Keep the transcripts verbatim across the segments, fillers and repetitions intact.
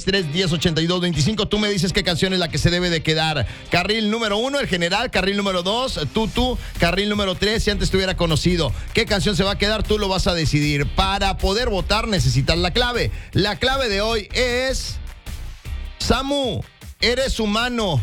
tres, diez, ochenta y dos, veinticinco. Tú me dices qué canción es la que se debe de quedar. Carril número uno, el general. Carril número dos, tú, tú. Carril número tres, si antes te hubiera conocido. ¿Qué canción se va a quedar? Tú lo vas a decidir. Para poder votar necesitas la clave. La clave de hoy es... Samu, eres humano.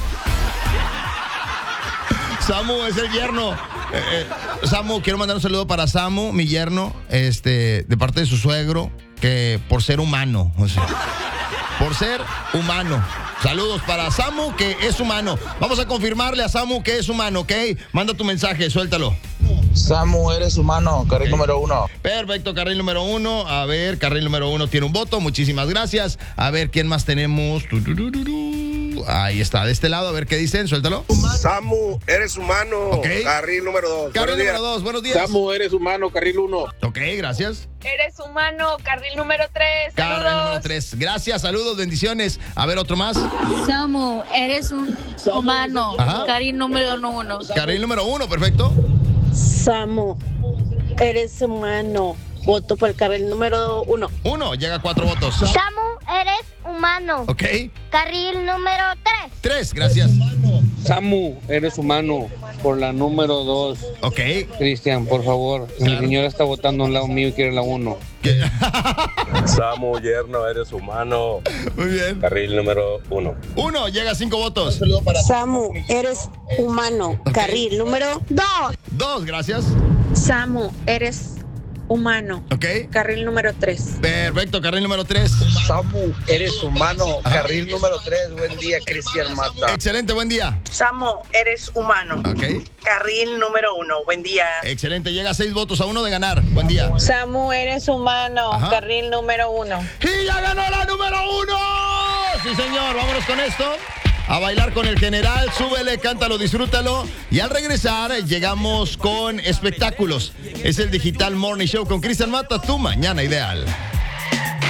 Samu es el yerno. Eh, eh, Samu, quiero mandar un saludo para Samu, mi yerno, este, de parte de su suegro, que por ser humano, o sea, por ser humano. Saludos para Samu, que es humano. Vamos a confirmarle a Samu que es humano, ¿ok? Manda tu mensaje, suéltalo. Samu, eres humano, carril Okay. número uno. Perfecto, carril número uno. A ver, carril número uno tiene un voto. Muchísimas gracias. A ver, ¿quién más tenemos? Tu, tu, tu, tu, tu. Ahí está, de este lado. A ver qué dicen, suéltalo. Samu, eres humano. Okay. Carril número dos. Carril Buenos días. número dos, buenos días. Samu, eres humano, carril uno. Ok, gracias. Eres humano, carril número tres. Carril Saludos. número tres. Gracias, saludos, bendiciones. A ver, otro más. Samu, eres un humano. Ajá. Carril número uno. Carril número uno, perfecto. Samu, eres humano. Voto por el carril número uno. Uno, llega a cuatro votos. Samu, eres humano. Ok. Carril número tres. Tres, gracias. Samu, eres humano, por la número dos. Ok. Cristian, por favor. Mi Claro. señora está votando a un lado mío y quiere la uno. ¿Qué? Samu, yerno, eres humano. Muy bien. Carril número uno. Uno, llega a cinco votos. Samu, eres humano. Ok. Carril número dos. Dos, gracias. Samu, eres humano. Ok. Carril número tres. Perfecto, carril número tres. Samu, eres humano, carril número tres. Buen día, Cristian Mata. Excelente, buen día. Samu, eres humano. Ok. Carril número uno. Buen día. Excelente, llega a seis votos a uno de ganar. Buen día. Samu, eres humano. Ajá. Carril número uno. ¡Y ya ganó la número uno! Sí, señor, vámonos con esto. A bailar con el general, súbele, cántalo, disfrútalo. Y al regresar, llegamos con espectáculos. Es el Digital Morning Show con Cristian Mata, tu mañana ideal.